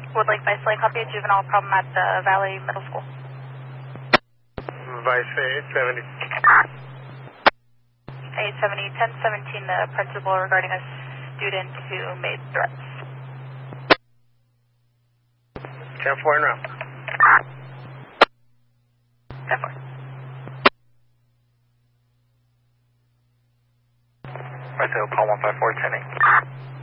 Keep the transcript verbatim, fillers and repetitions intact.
Would like Vice Lake copy a juvenile problem at the Valley Middle School. Vice eight seventy. eight seventy, ten seventeen, the principal regarding a student who made threats. ten four and round. ten four. Vice eight, call one five four, ten eight.